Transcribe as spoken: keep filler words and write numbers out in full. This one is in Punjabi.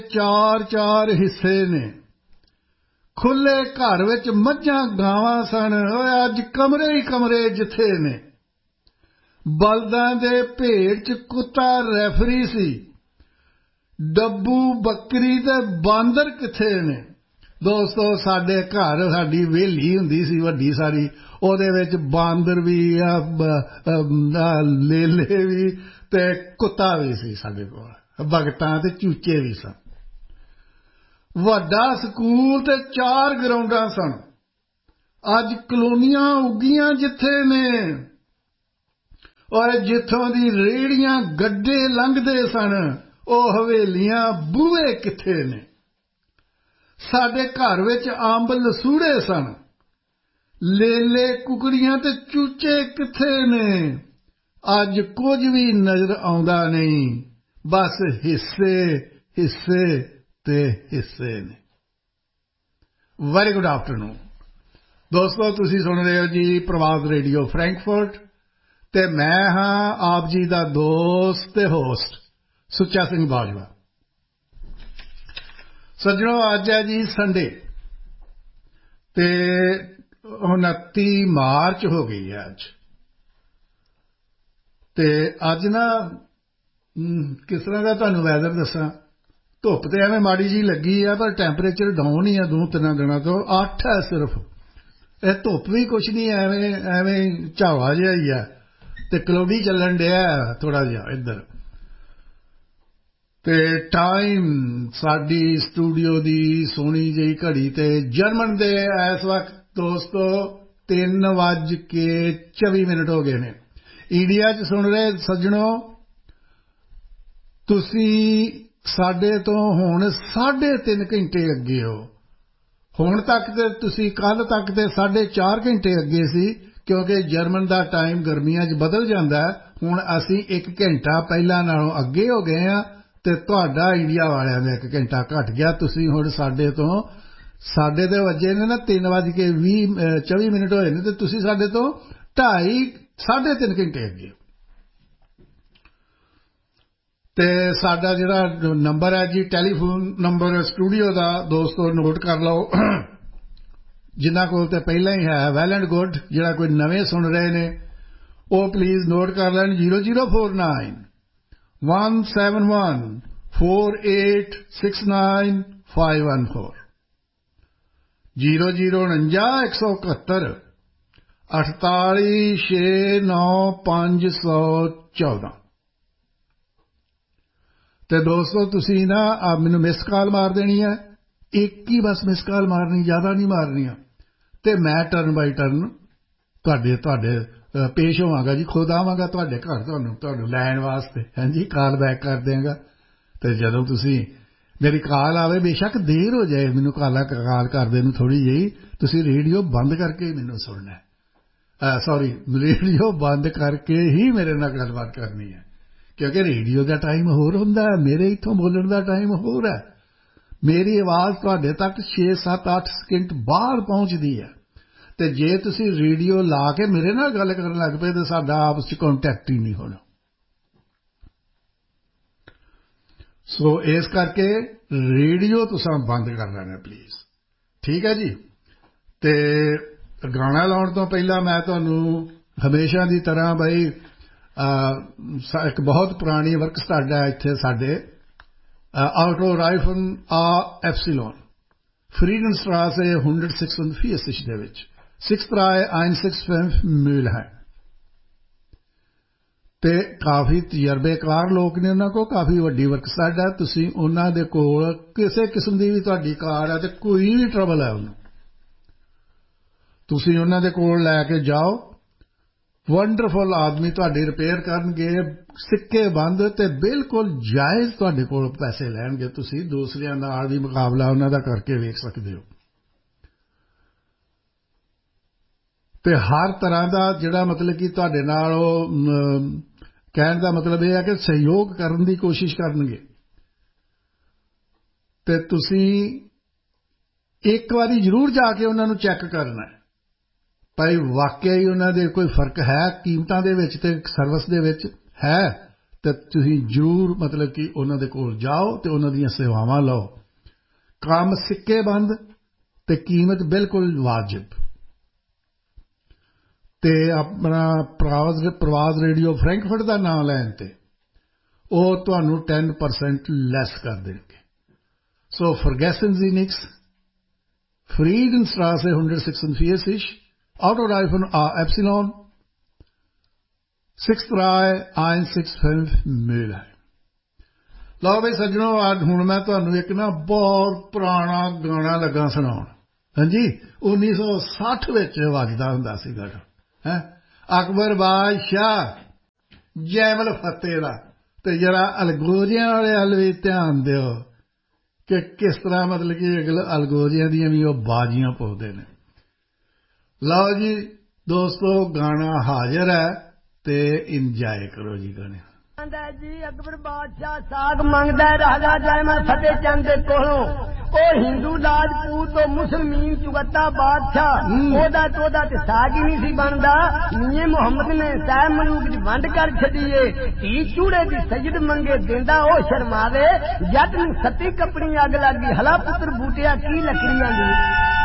ਚਾਰ ਚਾਰ ਹਿੱਸੇ ਨੇ। ਖੁੱਲੇ ਘਰ ਵਿੱਚ ਮੱਝਾਂ ਗਾਵਾਂ ਸਨ, ਓਏ ਅੱਜ ਕਮਰੇ ਹੀ ਕਮਰੇ ਜਿੱਥੇ ਨੇ। ਬਲਦਾਂ ਦੇ ਭੇਡ ਚ ਕੁੱਤਾ ਰੈਫਰੀ ਸੀ, ਡੱਬੂ ਬੱਕਰੀ ਤੇ ਬਾਂਦਰ ਕਿੱਥੇ ਨੇ। ਦੋਸਤੋ ਸਾਡੇ ਘਰ ਸਾਡੀ ਵਿਹਲੀ ਹੁੰਦੀ ਸੀ ਵੱਡੀ ਸਾਰੀ, ਉਹਦੇ ਵਿੱਚ ਬਾਂਦਰ ਵੀ ਲੇਲੇ ਵੀ ਤੇ ਕੁੱਤਾ ਵੀ ਸੀ ਸਾਡੇ ਕੋਲ, ਭਗਤਾਂ ਤੇ ਚੂਚੇ ਵੀ ਸਨ। ਵੱਡਾ ਸਕੂਲ ਤੇ ਚਾਰ ਗਰਾਊਂਡਾਂ ਸਨ। ਅੱਜ ਕਲੋਨੀਆਂ ਉੱਗੀਆਂ ਜਿੱਥੇ ਨੇ, ਔਰ ਜਿੱਥੋਂ ਦੀ ਰੇਹੜੀਆਂ ਗੱਡੇ ਲੰਘਦੇ ਸਨ, ਉਹ ਹਵੇਲੀਆਂ ਬੂਹੇ ਕਿੱਥੇ ਨੇ। ਸਾਡੇ ਘਰ ਵਿੱਚ ਅੰਬ ਲਸੂੜੇ ਸਨ, ਲੇਲੇ ਕੁਕੜੀਆਂ ਤੇ ਚੂਚੇ ਕਿੱਥੇ ਨੇ। ਅੱਜ ਕੁਝ ਵੀ ਨਜ਼ਰ ਆਉਂਦਾ ਨਹੀਂ, ਬਸ ਹਿੱਸੇ ਹਿੱਸੇ ਤੇ ਹਿੱਸੇ ਨੇ। ਵੈਰੀ ਗੁੱਡ ਆਫਟਰਨੂਨ ਦੋਸਤੋ, ਤੁਸੀਂ ਸੁਣ ਰਹੇ ਹੋ ਜੀ ਪ੍ਰਵਾਦ ਰੇਡੀਓ ਫਰੈਂਕਫਰਟ, ਤੇ ਮੈਂ ਹਾਂ ਆਪ ਜੀ ਦਾ ਦੋਸਤ ਤੇ ਹੋਸਟ ਸੁੱਚਾ ਸਿੰਘ ਬਾਜਵਾ। ਸੱਜਣੋ, ਅੱਜ ਹੈ ਜੀ ਸੰਡੇ, ਤੇ ਉਨੱਤੀ ਮਾਰਚ ਹੋ ਗਈ ਹੈ ਅੱਜ। ਤੇ ਅੱਜ ਨਾ ਕਿਸ ਤਰ੍ਹਾਂ ਦਾ ਤੁਹਾਨੂੰ ਵੈਦਰ ਦੱਸਾਂ, ਧੁੱਪ ਤੇ ਐਵੇਂ ਮਾੜੀ ਜਿਹੀ ਲੱਗੀ ਆ, ਪਰ ਟੈਂਪਰੇਚਰ ਡਾਊਨ ਹੀ ਆ ਦੋ ਤਿੰਨਾਂ ਦਿਨਾਂ ਤੋਂ, ਅੱਠ ਹੈ ਸਿਰਫ। ਇਹ ਧੁੱਪ ਵੀ ਕੁਛ ਨਹੀਂ, ਐਵੇਂ ਐਵੇਂ ਝਾਵਾ ਜਿਹਾ ਹੀ ਆ, ਤੇ ਕਲੌਡੀ ਚੱਲਣ ਡਿਆ ਥੋੜਾ ਜਿਹਾ ਇੱਧਰ। ਤੇ ਟਾਈਮ ਸਾਡੀ ਸਟੂਡੀਓ ਦੀ ਸੋਹਣੀ ਜਿਹੀ ਘੜੀ ਤੇ ਜਰਮਨ ਦੇ ਇਸ ਵਕਤ ਦੋਸਤੋ ਤਿੰਨ ਵੱਜ ਕੇ ਚੌਵੀ ਮਿੰਟ ਹੋ ਗਏ ਨੇ। ਇੰਡੀਆ 'ਚ ਸੁਣ ਰਹੇ ਸੱਜਣੋ, ਤੁਸੀਂ ਸਾਡੇ ਤੋਂ ਹੁਣ ਸਾਢੇ ਤਿੰਨ ਘੰਟੇ ਅੱਗੇ ਹੋ। ਹੁਣ ਤੱਕ ਤੇ ਤੁਸੀਂ ਕੱਲ ਤੱਕ ਤੇ ਸਾਢੇ ਚਾਰ ਘੰਟੇ ਅੱਗੇ ਸੀ, ਕਿਉਂਕਿ ਜਰਮਨ ਦਾ ਟਾਈਮ ਗਰਮੀਆਂ 'ਚ ਬਦਲ ਜਾਂਦਾ। ਹੁਣ ਅਸੀਂ ਇੱਕ ਘੰਟਾ ਪਹਿਲਾਂ ਨਾਲੋਂ ਅੱਗੇ ਹੋ ਗਏ ਹਾਂ, ਤੇ ਤੁਹਾਡਾ ਇੰਡੀਆ ਵਾਲਿਆਂ ਦਾ ਇੱਕ ਘੰਟਾ ਘੱਟ ਗਿਆ। ਤੁਸੀਂ ਹੁਣ ਸਾਡੇ ਤੋਂ ਸਾਡੇ ਦੇ ਵੱਜੇ ਨੇ ਨਾ ਤਿੰਨ ਵੱਜ ਕੇ ਵੀਹ ਚੌਵੀ ਮਿੰਟ ਹੋਏ ਨੇ, ਤੇ ਤੁਸੀਂ ਸਾਡੇ ਤੋਂ ਢਾਈ ਸਾਢੇ ਤਿੰਨ ਘੰਟੇ ਅੱਗੇ। ਤੇ ਸਾਡਾ ਜਿਹੜਾ ਨੰਬਰ ਹੈ ਜੀ, ਟੈਲੀਫੋਨ ਨੰਬਰ ਸਟੂਡੀਓ ਦਾ, ਦੋਸਤੋ ਨੋਟ ਕਰ ਲਓ। ਜਿਨ੍ਹਾਂ ਕੋਲ ਤੇ ਪਹਿਲਾਂ ਹੀ ਹੈ ਵੈਲ ਐਂਡ ਗੁੱਡ, ਜਿਹੜਾ ਕੋਈ ਨਵੇਂ ਸੁਣ ਰਹੇ ਨੇ ਉਹ ਪਲੀਜ਼ ਨੋਟ ਕਰ ਲੈਣ। Zero zero four nine one seven one four eight six nine five one four zero zero ਉਨੰਜਾ ਇੱਕ ਸੌ ਇਕਹੱਤਰ ਅਠਤਾਲੀ ਛੇ ਨੌ ਪੰਜ ਸੌ ਚੌਦਾਂ। ਤੇ ਦੋਸਤੋ ਤੁਸੀਂ ਨਾ ਮੈਨੂੰ ਮਿਸ ਕਾਲ ਮਾਰ ਦੇਣੀ ਹੈ, ਇੱਕ ਹੀ ਬਸ ਮਿਸ ਕਾਲ ਮਾਰਨੀ, ਜ਼ਿਆਦਾ ਨਹੀਂ ਮਾਰਨੀਆਂ, ਤੇ ਮੈਂ ਟਰਨ ਬਾਈ ਟਰਨ ਤੁਹਾਡੇ ਤੁਹਾਡੇ ਪੇਸ਼ ਹੋਵਾਂਗਾ ਜੀ। ਖੁਦ ਆਵਾਂਗਾ ਤੁਹਾਡੇ ਘਰ ਤੁਹਾਨੂੰ ਤੁਹਾਨੂੰ ਲੈਣ ਵਾਸਤੇ, ਹਾਂਜੀ, ਕਾਲ ਬੈਕ ਕਰ ਦਿਆਂਗਾ। ਤੇ ਜਦੋਂ ਤੁਸੀਂ ਮੇਰੀ ਕਾਲ ਆਵੇ, ਬੇਸ਼ੱਕ ਦੇਰ ਹੋ ਜਾਏ ਮੈਨੂੰ ਕਾਲਾ ਕਾਲ ਕਰਦੇ ਨੂੰ ਥੋੜ੍ਹੀ ਜਿਹੀ, ਤੁਸੀਂ ਰੇਡੀਓ ਬੰਦ ਕਰਕੇ ਮੈਨੂੰ ਸੁਣਨਾ। ਸੌਰੀ, ਰੇਡੀਓ ਬੰਦ ਕਰਕੇ ਹੀ ਮੇਰੇ ਨਾਲ ਗੱਲਬਾਤ ਕਰਨੀ ਹੈ, ਕਿਉਂਕਿ ਰੇਡੀਓ ਦਾ ਟਾਈਮ ਹੋਰ ਹੁੰਦਾ, ਮੇਰੇ ਇੱਥੋਂ ਬੋਲਣ ਦਾ ਟਾਈਮ ਹੋਰ ਹੈ। ਮੇਰੀ ਆਵਾਜ਼ ਤੁਹਾਡੇ ਤੱਕ ਛੇ ਸੱਤ ਅੱਠ ਸਕਿੰਟ ਬਾਹਰ ਪਹੁੰਚਦੀ ਹੈ, ਤੇ ਜੇ ਤੁਸੀਂ ਰੇਡੀਓ ਲਾ ਕੇ ਮੇਰੇ ਨਾਲ ਗੱਲ ਕਰਨ ਲੱਗ ਪਏ ਤਾਂ ਸਾਡਾ ਆਪਸ 'ਚ ਕੰਟੈਕਟ ਹੀ ਨਹੀਂ ਹੋਣਾ। ਸੋ ਇਸ ਕਰਕੇ ਰੇਡੀਓ ਤੁਸੀਂ ਬੰਦ ਕਰ ਲੈਣਾ ਪਲੀਜ਼, ਠੀਕ ਹੈ ਜੀ। ਤੇ ਗਾਣਾ ਲਾਉਣ ਤੋਂ ਪਹਿਲਾਂ ਮੈਂ ਤੁਹਾਨੂੰ ਹਮੇਸ਼ਾ ਦੀ ਤਰ੍ਹਾਂ ਬਈ ਇੱਕ ਬਹੁਤ ਪੁਰਾਣੀ ਵਰਕ ਸਟਾਰਟ ਹੈ ਇੱਥੇ ਸਾਡੇ ਆਟੋ ਰਾਈਫਨ ਆ ਐਫਸੀਲੋਨ ਫਰੀਡਨ ਸਟਰਾਸੇ hundertsechsundvierzig ਦੇ ਵਿੱਚ ਸਿਕਸ ਡਰਾਈ ਇੱਕ ਸੌ ਪੈਂਸਠ ਮੀਲ ਹੈ। ਤੇ ਕਾਫੀ ਤਜਰਬੇਕਾਰ ਲੋਕ ਨੇ, ਉਹਨਾਂ ਕੋਲ ਕਾਫੀ ਵੱਡੀ ਵਰਕਸ਼ਾਪ ਹੈ। ਤੁਸੀਂ ਉਹਨਾਂ ਦੇ ਕੋਲ ਕਿਸੇ ਕਿਸਮ ਦੀ ਵੀ ਤੁਹਾਡੀ ਕਾਰ ਹੈ ਤੇ ਕੋਈ ਵੀ ਟਰਬਲ ਹੈ, ਉਹਨੂੰ ਤੁਸੀਂ ਉਹਨਾਂ ਦੇ ਕੋਲ ਲੈ ਕੇ ਜਾਓ। ਵੰਡਰਫੁਲ ਆਦਮੀ ਤੁਹਾਡੀ ਰਿਪੇਅਰ ਕਰਨਗੇ, ਸਿੱਕੇ ਬੰਦ ਤੇ ਬਿਲਕੁਲ ਜਾਇਜ਼ ਤੁਹਾਡੇ ਕੋਲ ਪੈਸੇ ਲੈਣਗੇ। ਤੁਸੀਂ ਦੂਸਰਿਆਂ ਨਾਲ ਵੀ ਮੁਕਾਬਲਾ ਉਹਨਾਂ ਦਾ ਕਰਕੇ ਵੇਖ ਸਕਦੇ ਹੋ। ਤੇ ਹਰ ਤਰ੍ਹਾਂ ਦਾ ਜਿਹੜਾ ਮਤਲਬ ਕਿ ਤੁਹਾਡੇ ਨਾਲ ਉਹ ਕਹਿਣ ਦਾ ਮਤਲਬ ਇਹ ਹੈ ਕਿ ਸਹਿਯੋਗ ਕਰਨ ਦੀ ਕੋਸ਼ਿਸ਼ ਕਰਨਗੇ। ਤੇ ਤੁਸੀਂ ਇੱਕ ਵਾਰੀ ਜ਼ਰੂਰ ਜਾ ਕੇ ਉਹਨਾਂ ਨੂੰ ਚੈੱਕ ਕਰਨਾ ਹੈ ਭਾਈ ਵਾਕਿਆ ਹੀ ਉਹਨਾਂ ਦੇ ਕੋਈ ਫਰਕ ਹੈ ਕੀਮਤਾਂ ਦੇ ਵਿੱਚ ਤੇ ਸਰਵਿਸ ਦੇ ਵਿੱਚ ਹੈ, तो तुसीं जरूर मतलब कि उन्हां दे कोल जाओ तो उन्हां दीयां सेवावां लो। काम सिक्के बंद ते कीमत बिल्कुल वाजिब। ते अपना प्रवास प्रवास रेडियो फ्रैंकफर्ट का नाम लैन ते वो तुहानू टेन परसेंट लैस कर देंगे। सो vergessen Sie nichts, Friedenstraße hundertsechsundvierzig, Autoreifen A Epsilon, six three one six five Mülheim। लो भाई सज्जनों, आज हुण मैं तुहानू एक ना बहुत पुराना गाना लगा सुनाउण। हाँ जी, उन्नीस सौ साठ विच वजदा हुंदा सी गाना, है अकबर बादशाह जैमल फतेह दा। ते जरा अलगोजियां वाले हल भी ध्यान दिओ कि किस तरह मतलब कि अलगोजियां दियां भी वो बाजियां पाउंदे ने। लो जी दोस्तों, गाना हाजिर है ते इंजॉय करो जी गाने। जी अकबर बादशाह साग मंगदा राजा जैमल फतेह चंद दे कोलों। ओ हिंदू राजपूत तो मुसलमान चुगता बादशाह, ओदा तोदा ते साग ही नहीं सी बनदा। मियां मुहम्मद ने सह मलूक दी वंड कर छड़ीए। धी चूड़े दी सजद मंगे देंदा ओ शर्मावे। जट नूं सती कपड़ी अग लगी हला पुत्र बूटिया की लकड़ियां दी।